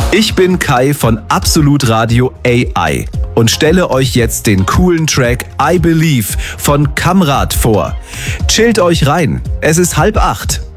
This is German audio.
Ich bin Kai von Absolut Radio AI und stelle euch jetzt den coolen Track I Believe von Kamrat vor. Chillt euch rein, es ist 7:30.